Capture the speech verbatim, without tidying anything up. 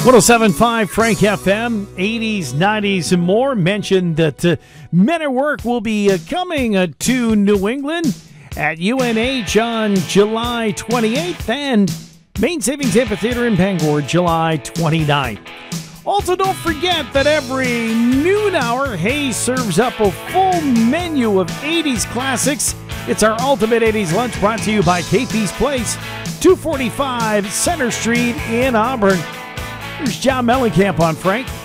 one oh seven point five Frank F M, eighties, nineties, and more. Mentioned that uh, Men at Work will be uh, coming uh, to New England at U N H on July twenty-eighth and Main Savings Amphitheater in Bangor July twenty-ninth. Also, don't forget that every noon hour, Hayes serves up a full menu of eighties classics. It's our Ultimate eighties Lunch brought to you by K P's Place, two forty-five Center Street in Auburn. Here's John Mellencamp on Frank.